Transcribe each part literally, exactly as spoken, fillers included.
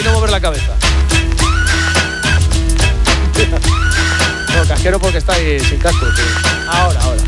no mover la cabeza. No, casquero porque está ahí sin casco. Tío. Ahora, ahora.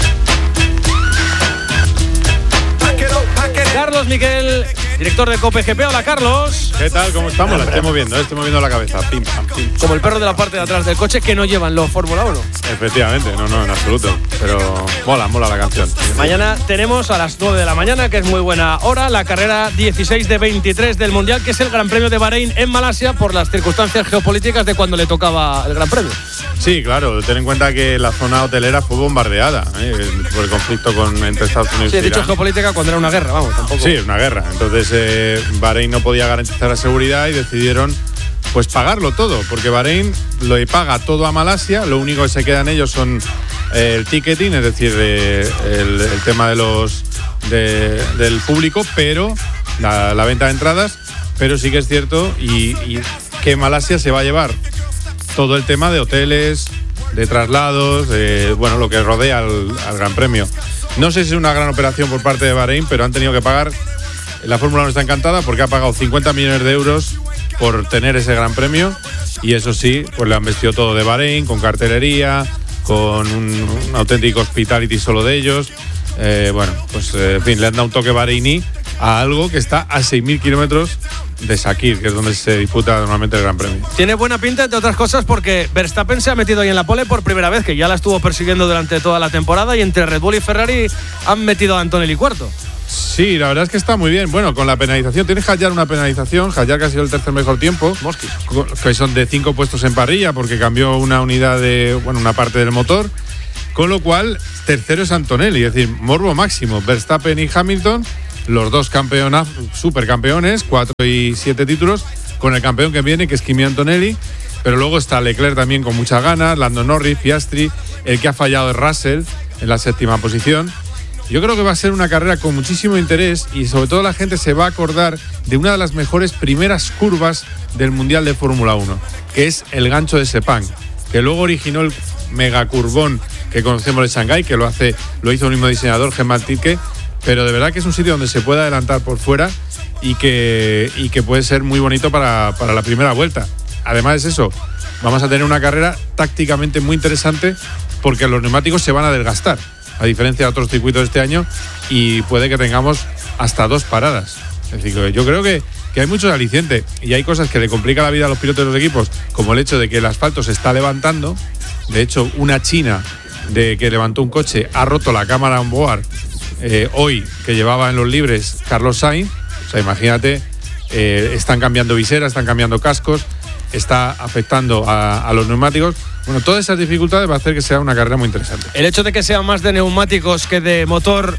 Carlos Miquel, director de COPE G P. Hola, Carlos. ¿Qué tal? ¿Cómo estamos? La estoy moviendo, ¿eh? Estoy moviendo la cabeza. Pim, pam, pim. Como el perro de la parte de atrás del coche que no llevan los Fórmula uno. Efectivamente, no, no, en absoluto. Pero mola, mola la canción. Mañana tenemos a las nueve de la mañana, que es muy buena hora, la carrera dieciséis de veintitrés del Mundial, que es el Gran Premio de Bahrein en Malasia, por las circunstancias geopolíticas de cuando le tocaba el Gran Premio. Sí, claro. Ten en cuenta que la zona hotelera fue bombardeada ¿eh? por el conflicto con, entre Estados Unidos sí, y he dicho Irán. geopolítica cuando era una guerra, vamos, tampoco. Sí, una guerra. Entonces eh, Bahrein no podía garantizar la seguridad y decidieron pues pagarlo todo, porque Bahrein lo paga todo a Malasia, lo único que se quedan ellos son eh, el ticketing, es decir, eh, el, el tema de los de, del público, pero la, la venta de entradas, pero sí que es cierto y, y que Malasia se va a llevar todo el tema de hoteles, de traslados, de, bueno, lo que rodea al, al Gran Premio. No sé si es una gran operación por parte de Bahrein, pero han tenido que pagar. La Fórmula uno está encantada porque ha pagado cincuenta millones de euros por tener ese Gran Premio y eso sí, pues le han vestido todo de Bahrein, con cartelería, con un, un auténtico hospitality solo de ellos. Eh, bueno, pues eh, en fin, le han dado un toque bahreiní a algo que está a seis mil kilómetros de Sakir, que es donde se disputa normalmente el Gran Premio. Tiene buena pinta, entre otras cosas, porque Verstappen se ha metido ahí en la pole por primera vez, que ya la estuvo persiguiendo durante toda la temporada, y entre Red Bull y Ferrari han metido a Antonelli cuarto. Sí, la verdad es que está muy bien. Bueno, con la penalización, tiene Hadjar una penalización, Hadjar que ha sido el tercer mejor tiempo, Mosquis, que son de cinco puestos en parrilla, porque cambió una unidad de, bueno, una parte del motor, con lo cual tercero es Antonelli, es decir, morbo máximo. Verstappen y Hamilton, los dos campeonas, supercampeones, cuatro y siete títulos, con el campeón que viene, que es Kimi Antonelli, pero luego está Leclerc también con muchas ganas, Lando Norris, Piastri, el que ha fallado es Russell en la séptima posición. Yo creo que va a ser una carrera con muchísimo interés y sobre todo la gente se va a acordar de una de las mejores primeras curvas del Mundial de Fórmula uno, que es el gancho de Sepang, que luego originó el megacurvón que conocemos de Shanghái, que lo hace, lo hizo el mismo diseñador, Germán Tilke, pero de verdad que es un sitio donde se puede adelantar por fuera y que, y que puede ser muy bonito para, para la primera vuelta. Además es eso, vamos a tener una carrera tácticamente muy interesante porque los neumáticos se van a desgastar, a diferencia de otros circuitos de este año, y puede que tengamos hasta dos paradas. Es decir, yo creo que, que hay muchos alicientes y hay cosas que le complican la vida a los pilotos de los equipos, como el hecho de que el asfalto se está levantando. De hecho, una china de que levantó un coche ha roto la cámara on board eh, hoy, que llevaba en los libres Carlos Sainz. O sea, imagínate, eh, están cambiando viseras, están cambiando cascos, está afectando a, a los neumáticos. Bueno, todas esas dificultades va a hacer que sea una carrera muy interesante. El hecho de que sea más de neumáticos que de motor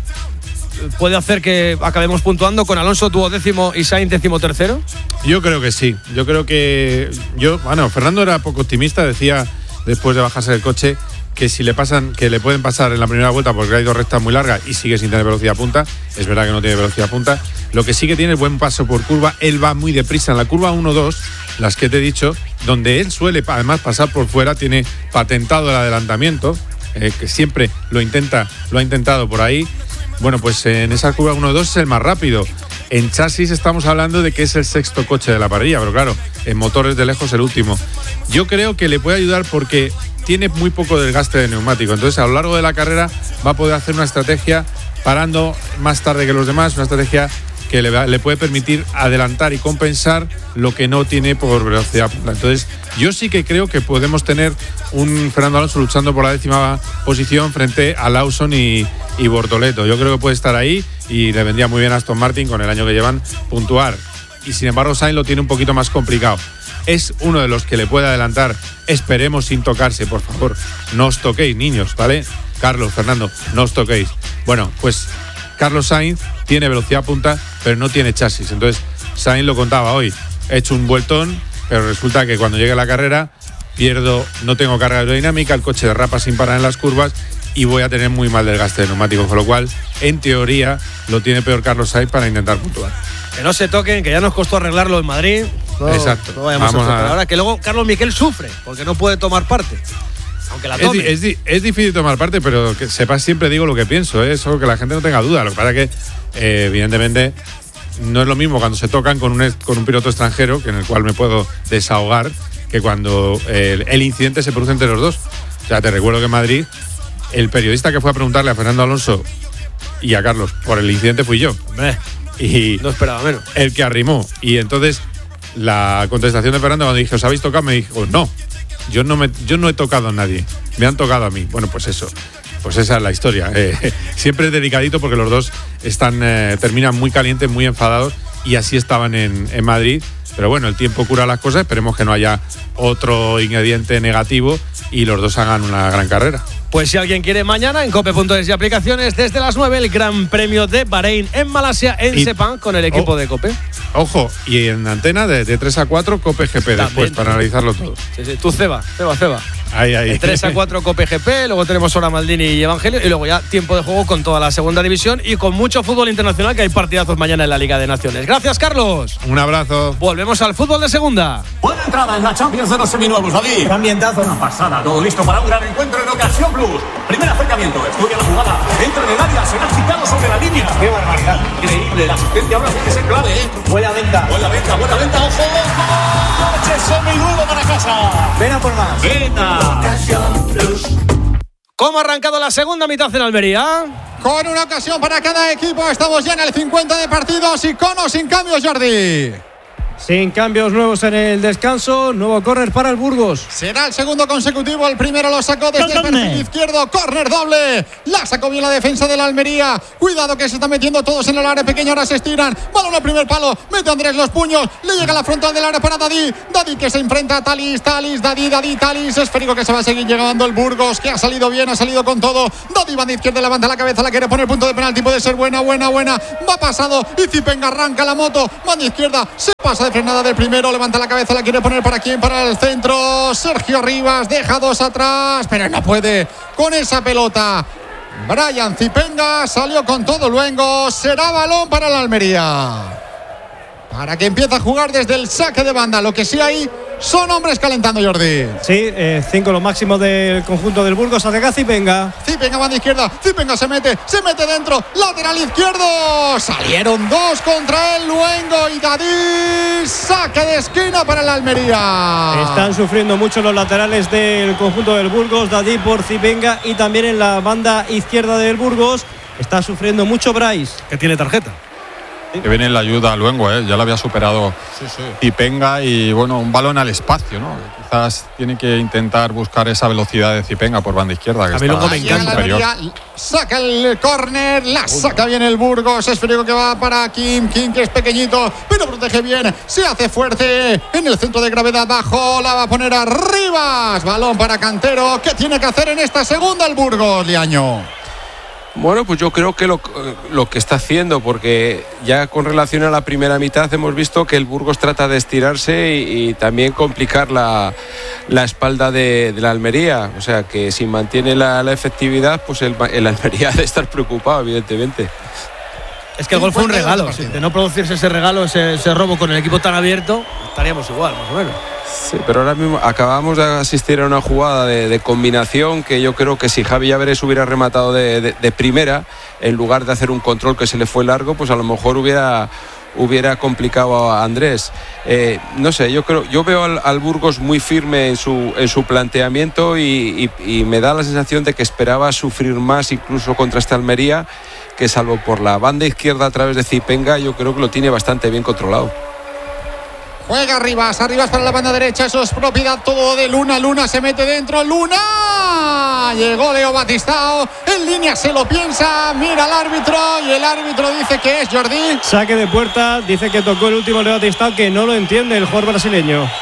puede hacer que acabemos puntuando con Alonso duodécimo y Sainz décimo tercero. Yo creo que sí. Yo creo que yo, bueno, Fernando era poco optimista, decía después de bajarse del coche que si le pasan, que le pueden pasar en la primera vuelta porque ha ido recta muy larga y sigue sin tener velocidad punta. Es verdad que no tiene velocidad punta. Lo que sí que tiene es buen paso por curva. Él va muy deprisa en la curva uno dos, las que te he dicho, donde él suele además pasar por fuera, tiene patentado el adelantamiento, eh, que siempre lo intenta, lo ha intentado por ahí. Bueno, pues en esa curva uno dos es el más rápido. En chasis estamos hablando de que es el sexto coche de la parrilla, pero claro, en motores de lejos el último. Yo creo que le puede ayudar porque tiene muy poco desgaste de neumático. Entonces, a lo largo de la carrera va a poder hacer una estrategia parando más tarde que los demás, una estrategia que le, va, le puede permitir adelantar y compensar lo que no tiene por velocidad. Entonces, yo sí que creo que podemos tener un Fernando Alonso luchando por la décima posición frente a Lawson y, y Bortoleto. Yo creo que puede estar ahí y le vendría muy bien a Aston Martin con el año que llevan puntuar. Y sin embargo, Sainz lo tiene un poquito más complicado. Es uno de los que le puede adelantar. Esperemos sin tocarse, por favor. No os toquéis, niños, ¿vale? Carlos, Fernando, no os toquéis. Bueno, pues Carlos Sainz tiene velocidad punta, pero no tiene chasis. Entonces, Sainz lo contaba hoy. He hecho un vueltón, pero resulta que cuando llegue la carrera pierdo, no tengo carga aerodinámica, el coche derrapa sin parar en las curvas y voy a tener muy mal desgaste de neumáticos. Con lo cual, en teoría, lo tiene peor Carlos Sainz para intentar puntuar. Que no se toquen, que ya nos costó arreglarlo en Madrid. No, Exacto. No vayamos Vamos a tocar. a... Ahora que luego Carlos Miquel sufre porque no puede tomar parte. Aunque la tome. Es, es, es difícil tomar parte, pero que sepas, siempre digo lo que pienso, ¿eh? Eso que la gente no tenga duda. Lo que pasa es que, eh, evidentemente, no es lo mismo cuando se tocan con un, con un piloto extranjero, que en el cual me puedo desahogar, que cuando el, el incidente se produce entre los dos. O sea, te recuerdo que en Madrid, el periodista que fue a preguntarle a Fernando Alonso y a Carlos por el incidente fui yo. Hombre, y no esperaba menos. El que arrimó. Y entonces, la contestación de Fernando cuando dije, ¿os habéis tocado? Me dijo, no, yo no, me, yo no he tocado a nadie, me han tocado a mí. Bueno, pues eso. Pues esa es la historia. Eh, siempre es delicadito porque los dos están eh, terminan muy calientes, muy enfadados, y así estaban en, en Madrid. Pero bueno, el tiempo cura las cosas. Esperemos que no haya otro ingrediente negativo y los dos hagan una gran carrera. Pues si alguien quiere, mañana en cope punto es y aplicaciones, desde las nueve, el Gran Premio de Bahrein en Malasia, en y, Sepang, con el equipo oh, de Cope. Ojo, y en antena de, de tres a cuatro Cope G P después, también, para analizarlo todo. Sí, sí, tú ceba, ceba, ceba. Ahí, ahí. De tres a cuatro Cope G P, luego tenemos Hora Maldini y Evangelio, y luego ya tiempo de juego con toda la segunda división y con mucho fútbol internacional, que hay partidazos mañana en la Liga de Naciones. Gracias, Carlos. Un abrazo. Volvemos al fútbol de segunda. Buena entrada en la Champions de los seminuevos, David. Qué ambientazo. Una pasada, todo listo para un gran encuentro en Ocasión Plus. Primer acercamiento, estudia la jugada, entra en el área, será quitado sobre la línea. Qué barbaridad. Increíble, la asistencia ahora tiene que ser clave, ¿eh? Buena venta. Buena venta, buena venta, ojo, ojo. Coche seminuevo para casa. Ven a por más. Venta. Ocasión Plus. ¿Cómo ha arrancado la segunda mitad en Almería? Con una ocasión para cada equipo. Estamos ya en el cincuenta de partidos y con o sin cambios, Jordi. Sin cambios nuevos en el descanso, nuevo córner para el Burgos. Será el segundo consecutivo, el primero lo sacó desde el perfil izquierdo, córner doble. La sacó bien la defensa de la Almería. Cuidado que se están metiendo todos en el área pequeña, ahora se estiran. Balón al primer palo, mete Andrés los puños, le llega a la frontal del área para Dadí. Dadí que se enfrenta a Talis, Talis, Dadí, Dadí, Talis. Esférico que se va a seguir llegando el Burgos, que ha salido bien, ha salido con todo. Dadí va de izquierda, levanta la cabeza, la quiere poner punto de penalti, puede ser buena, buena, buena. Va pasado y Zipenga arranca la moto, va de izquierda, se pasa de frenada del primero, levanta la cabeza, la quiere poner para quién, para el centro. Sergio Rivas deja dos atrás, pero no puede con esa pelota. Brian Zipenga salió con todo luengo, será balón para la Almería, para que empiece a jugar desde el saque de banda. Lo que sí hay son hombres calentando, Jordi. Sí, eh, cinco lo máximo del conjunto del Burgos. Ataca Zipenga. Zipenga va de izquierda, Zipenga se mete, se mete dentro, lateral izquierdo. Salieron dos contra el Luengo y Dadí. Saque de esquina para la Almería. Están sufriendo mucho los laterales del conjunto del Burgos. Dadí por Zipenga, y también en la banda izquierda del Burgos está sufriendo mucho Bryce, que tiene tarjeta. Que viene en la ayuda a Luengo, ¿eh? Ya lo había superado sí, sí. Zipenga, y bueno, un balón al espacio, ¿no? Quizás tiene que intentar buscar esa velocidad de Zipenga por banda izquierda, que a mí está me encanta. superior. Saca el córner, la saca bien el Burgos. Esférico que va para Kim, Kim que es pequeñito, pero protege bien, se hace fuerte en el centro de gravedad bajo, la va a poner arriba. Balón para Cantero. ¿Qué tiene que hacer en esta segunda el Burgos, Liaño? Bueno, pues yo creo que lo, lo que está haciendo, porque ya con relación a la primera mitad hemos visto que el Burgos trata de estirarse y, y también complicar la, la espalda de, de la Almería. O sea que si mantiene la, la efectividad, pues el, el Almería ha de estar preocupado, evidentemente. Es que el gol fue un regalo. Si de no producirse ese regalo, ese, ese robo con el equipo tan abierto, estaríamos igual, más o menos. Sí, pero ahora mismo acabamos de asistir a una jugada de, de combinación que yo creo que si Javi Llaveres hubiera rematado de, de, de primera, en lugar de hacer un control que se le fue largo, pues a lo mejor hubiera hubiera complicado a Andrés. Eh, no sé, yo creo, yo veo al, al Burgos muy firme en su en su planteamiento y, y, y me da la sensación de que esperaba sufrir más incluso contra esta Almería, que salvo por la banda izquierda a través de Zipenga, yo creo que lo tiene bastante bien controlado. Juega Rivas, Arribas para la banda derecha, eso es propiedad todo de Luna. Luna se mete dentro, Luna. Llegó Leo Batistao, en línea se lo piensa, mira al árbitro y el árbitro dice que es Jordi. Saque de puerta, dice que tocó el último Leo Batistao, que no lo entiende el jugador brasileño.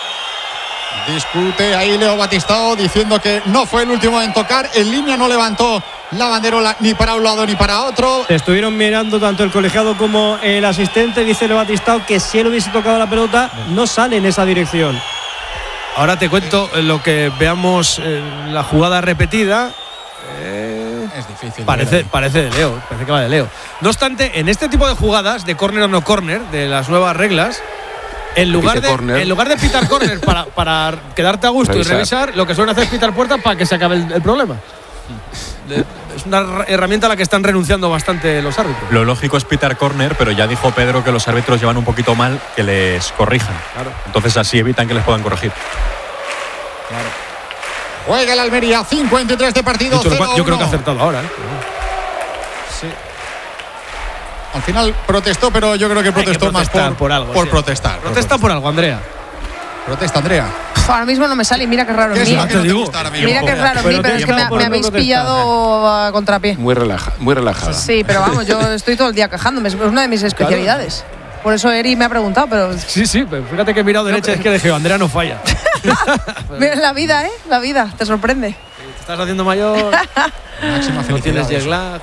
Discute ahí Leo Batistao diciendo que no fue el último en tocar, en línea no levantó la banderola ni para un lado ni para otro. Estuvieron mirando tanto el colegiado como el asistente. Dice Leo Batistao que si él hubiese tocado la pelota no sale en esa dirección. Ahora te cuento lo que veamos en la jugada repetida. Eh, es difícil. Parece, parece de Leo, parece que va de Leo. No obstante, en este tipo de jugadas de córner o no córner, de las nuevas reglas, en lugar de, en lugar de pitar córner para, para quedarte a gusto revisar. y revisar, lo que suelen hacer es pitar puertas para que se acabe el, el problema. es una herramienta a la que están renunciando bastante los árbitros. Lo lógico es pitar córner, pero ya dijo Pedro que los árbitros llevan un poquito mal que les corrijan. Claro. Entonces así evitan que les puedan corregir. Claro. Juega el Almería, cincuenta y tres de partido. Dicho, cero, yo creo que ha uno. acertado ahora. ¿eh? Sí. Al final protestó, pero yo creo que protestó que más por, por algo. por sí. protestar. Protesta por algo, Andrea. Protesta, Andrea. Ahora mismo no me sale, mira qué raro ¿Qué en es mí. lo que no te gusta ahora mismo? Mira qué raro en mí, Pero pero te es que me, llamo por me no habéis protestar. pillado a contrapié. Muy, relaja, muy relajada. Sí, pero vamos, yo estoy todo el día quejándome, es una de mis especialidades. Por eso Eri me ha preguntado, pero Sí, sí, pero fíjate que he mirado derecha y es que dije, Andrea no falla. mira la vida, ¿eh? La vida, te sorprende. Te estás haciendo mayor, Máxima no tienes felicidad. jet lag.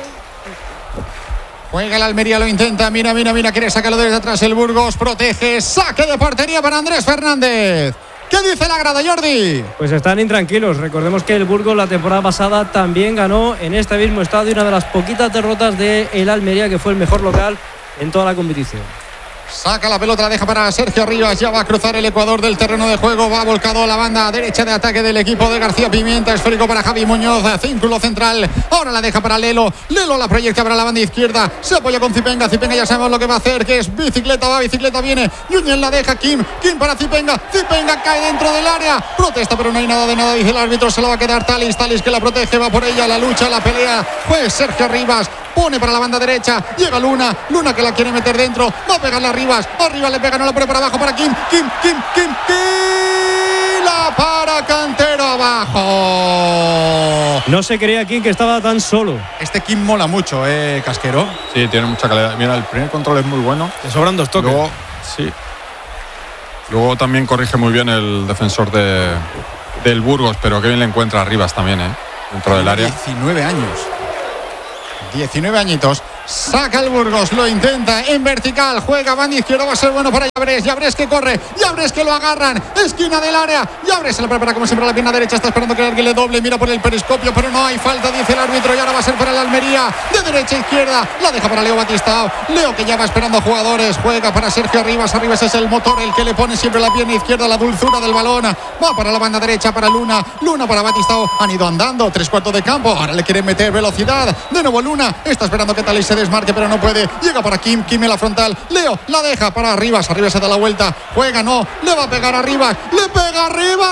Juega el Almería, lo intenta. Mira, mira, mira, quiere sacarlo desde atrás el Burgos. Protege, saque de portería para Andrés Fernández. ¿Qué dice la grada, Jordi? Pues están intranquilos. Recordemos que el Burgos la temporada pasada también ganó en este mismo estadio una de las poquitas derrotas de el Almería, que fue el mejor local en toda la competición. Saca la pelota, la deja para Sergio Rivas. Ya va a cruzar el Ecuador del terreno de juego. Va volcado a la banda derecha de ataque del equipo de García Pimienta. Esférico para Javi Muñoz. Cínculo central. Ahora la deja para Lelo. Lelo la proyecta para la banda izquierda. Se apoya con Zipenga. Zipenga ya sabemos lo que va a hacer, que es bicicleta. Va, bicicleta viene. Núñez la deja. Kim. Kim para Zipenga. Zipenga cae dentro del área. Protesta, pero no hay nada de nada. Dice el árbitro. Se la va a quedar Talis. Talis que la protege. Va por ella. La lucha, la pelea. Pues Sergio Rivas. Pone para la banda derecha. Llega Luna. Luna que la quiere meter dentro. Va a pegarle a Rivas. Arriba le pega, no la pone para abajo para Kim. Kim, Kim, Kim, Kim. La para Cantero abajo. No se creía aquí que estaba tan solo. Este Kim mola mucho, eh, Casquero. Sí, tiene mucha calidad. Mira, el primer control es muy bueno. Te sobran dos toques. Luego, sí. Luego también corrige muy bien el defensor de, del Burgos, pero que bien le encuentra a Rivas también, ¿eh? Dentro del área. diecinueve años. diecinueve añitos. Saca el Burgos, lo intenta en vertical, juega banda izquierda, va a ser bueno para Llabres, Llabres que corre, Llabres que lo agarran, esquina del área, Llabres se la prepara como siempre a la pierna derecha, está esperando que alguien le doble, mira por el periscopio, pero no hay falta, dice el árbitro, y ahora va a ser para el Almería, de derecha a izquierda, la deja para Leo Batistao, Leo que ya va esperando jugadores, juega para Sergio Rivas, Rivas es el motor, el que le pone siempre la pierna izquierda, la dulzura del balón, va para la banda derecha, para Luna, Luna para Batistao, han ido andando, tres cuartos de campo, ahora le quieren meter velocidad, de nuevo Luna, está esperando que Talis se desmarque, pero no puede. Llega para Kim, Kim en la frontal. Leo la deja para Rivas. Arriba se da la vuelta. Juega, no. Le va a pegar a Rivas. Le pega a Rivas.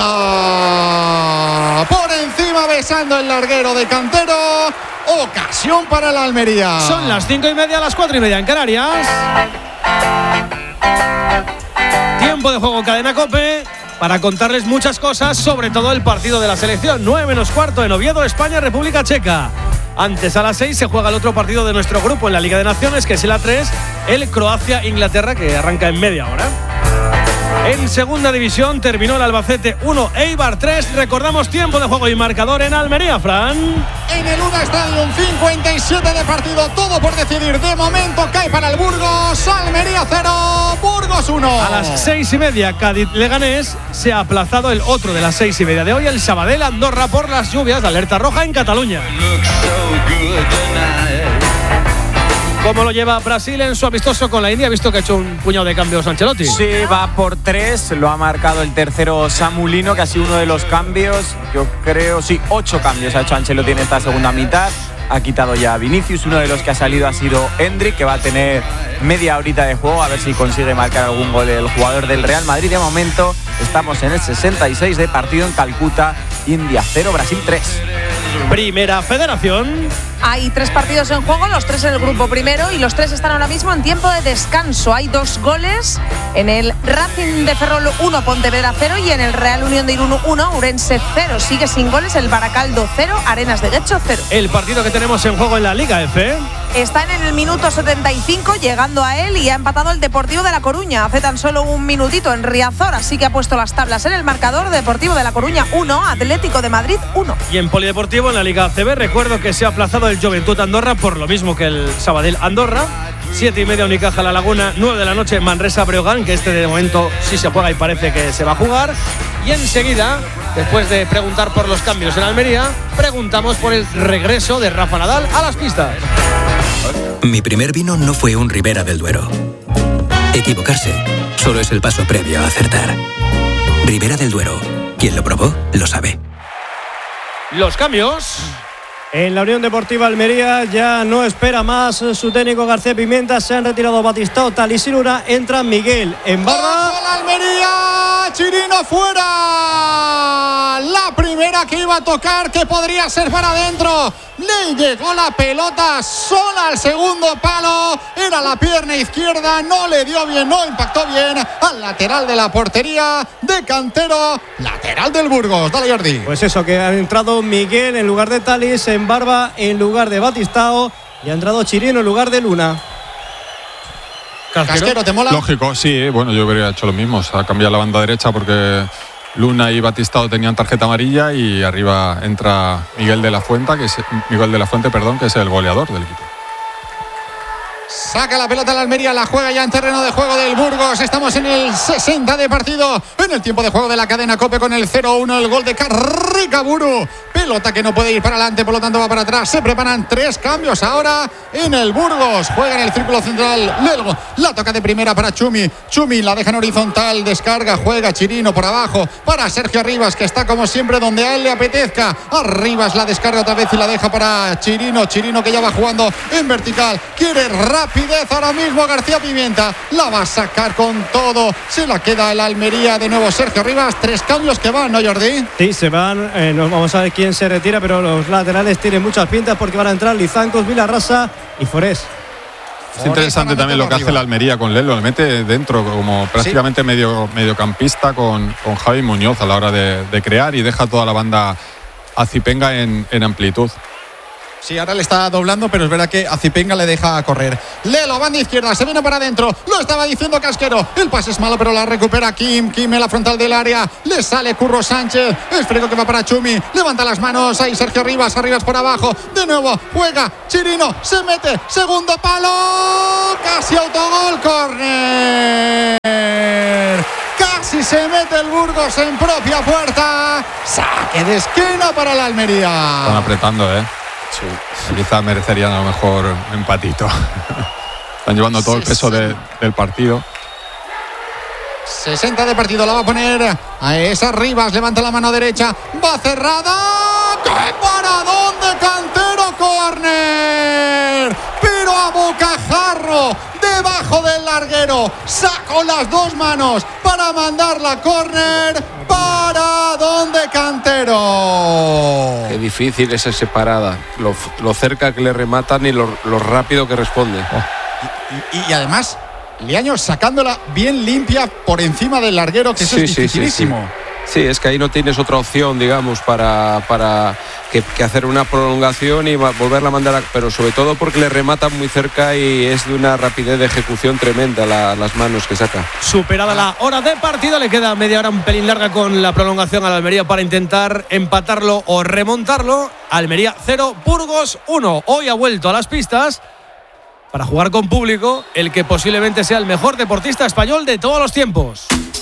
Fuera. Por encima besando el larguero de Cantero. Ocasión para la Almería. Son las cinco y media, las cuatro y media en Canarias. Tiempo de juego en Cadena COPE para contarles muchas cosas, sobre todo el partido de la selección. nueve menos cuarto en Oviedo, España, República Checa. Antes, a las seis, se juega el otro partido de nuestro grupo en la Liga de Naciones, que es el A tres, el Croacia-Inglaterra, que arranca en media hora. En segunda división terminó el Albacete uno, Eibar tres. Recordamos tiempo de juego y marcador en Almería, Fran. En el Una Stadium, cincuenta y siete de partido, todo por decidir. De momento cae para el Burgos. Almería cero, Burgos uno. A las seis y media, Cádiz-Leganés. Se ha aplazado el otro de las seis y media de hoy, el Sabadell-Andorra, por las lluvias de alerta roja en Cataluña. ¿Cómo lo lleva Brasil en su amistoso con la India? Visto que ha hecho un puñado de cambios Ancelotti. Sí, va por tres, lo ha marcado el tercero Samulino, que ha sido uno de los cambios, yo creo, sí, ocho cambios ha hecho Ancelotti en esta segunda mitad. Ha quitado ya a Vinicius, uno de los que ha salido ha sido Endrick, que va a tener media horita de juego, a ver si consigue marcar algún gol el jugador del Real Madrid. De momento estamos en el sesenta y seis de partido en Calcuta, India cero, Brasil tres. Primera Federación. Hay tres partidos en juego, los tres en el grupo primero y los tres están ahora mismo en tiempo de descanso. Hay dos goles en el Racing de Ferrol uno, Pontevedra cero, y en el Real Unión de Irún uno, Urense cero. Sigue sin goles el Baracaldo cero, Arenas de Guecho cero. El partido que tenemos en juego en la Liga F. Están en el minuto setenta y cinco, llegando a él, y ha empatado el Deportivo de La Coruña hace tan solo un minutito en Riazor, así que ha puesto las tablas en el marcador. Deportivo de La Coruña uno, Atlético de Madrid uno. Y en Polideportivo, en la Liga A C B, recuerdo que se ha aplazado el Joventut Andorra por lo mismo que el Sabadell Andorra. Siete y media Unicaja La Laguna, nueve de la noche Manresa Breogán, que este de momento sí se juega y parece que se va a jugar. Y enseguida, después de preguntar por los cambios en Almería, preguntamos por el regreso de Rafa Nadal a las pistas. Mi primer vino no fue un Ribera del Duero. Equivocarse solo es el paso previo a acertar. Ribera del Duero, quien lo probó lo sabe. Los cambios. En la Unión Deportiva Almería ya no espera más su técnico García Pimienta. Se han retirado Batistao, Talis y Luna. Entra Miguel en barra. ¡Ojo la Almería! Chirino fuera. La primera que iba a tocar, que podría ser para adentro. Le llegó la pelota sola al segundo palo. Era la pierna izquierda. No le dio bien, no impactó bien al lateral de la portería de Cantero. Lateral del Burgos. Dale, Jordi. Pues eso, que ha entrado Miguel en lugar de Talis, en barba en lugar de Batistao. Y ha entrado Chirino en lugar de Luna. Casquero, ¿Casquero te mola? Lógico, sí. Bueno, yo hubiera hecho lo mismo. Se ha cambiado la banda derecha porque Luna y Batistao tenían tarjeta amarilla y arriba entra Miguel de la Fuente, que es Miguel de la Fuente, perdón, que es el goleador del equipo. Saca la pelota la Almería, la juega ya en terreno de juego del Burgos. Estamos en el sesenta de partido, en el tiempo de juego de la cadena COPE con el cero uno, el gol de Carricaburu. Pelota que no puede ir para adelante, por lo tanto va para atrás. Se preparan tres cambios ahora en el Burgos. Juega en el círculo central Lelgo. La toca de primera para Chumi. Chumi la deja en horizontal, descarga, juega Chirino por abajo para Sergio Arribas, que está como siempre donde a él le apetezca. Arribas la descarga otra vez y la deja para Chirino. Chirino que ya va jugando en vertical. Quiere rapidez ahora mismo García Pimienta. La va a sacar con todo. Se la queda el Almería de nuevo Sergio Arribas. Tres cambios que van, ¿no, Jordi? Sí, se van. Eh, nos vamos a ver quién se retira, pero los laterales tienen muchas pintas porque van a entrar Lizancos, Vilarrasa y Forés. Es interesante también lo que hace la Almería con Lelo. Le mete dentro como prácticamente sí. medio, mediocampista con, con Javi Muñoz a la hora de, de crear y deja toda la banda a Zipenga en, en amplitud. Sí, ahora le está doblando, pero es verdad que a Zipenga le deja correr. Lelo, banda izquierda, se viene para adentro. Lo estaba diciendo Casquero. El pase es malo, pero la recupera Kim. Kim en la frontal del área. Le sale Curro Sánchez. Es frego que va para Chumi. Levanta las manos. Ahí Sergio Arribas. Arribas por abajo. De nuevo, juega. Chirino se mete. Segundo palo. Casi autogol. Córner. Casi se mete el Burgos en propia puerta. Saque de esquina para la Almería. Están apretando, ¿eh? Sí, quizá merecerían a lo mejor un empatito. Están llevando todo el peso de, del partido. sesenta de partido, la va a poner a esa Rivas, levanta la mano derecha, va cerrada. ¡Qué paradón de Cantero! ¡Córner! Pero a bocajarro, debajo del larguero, sacó las dos manos para mandar la córner. Paradón de Cantero. Qué difícil es esa parada, lo, lo cerca que le rematan y lo, lo rápido que responde. Oh. Y, y, y además Liaño sacándola bien limpia por encima del larguero, que eso sí, es dificilísimo. Sí, sí, sí. Sí, es que ahí no tienes otra opción, digamos, para, para que, que hacer una prolongación y volverla a mandar, a, pero sobre todo porque le rematan muy cerca y es de una rapidez de ejecución tremenda la, las manos que saca. Superada la hora de partido, le queda media hora un pelín larga con la prolongación a la Almería para intentar empatarlo o remontarlo. Almería cero, Burgos uno. Hoy ha vuelto a las pistas para jugar con público el que posiblemente sea el mejor deportista español de todos los tiempos.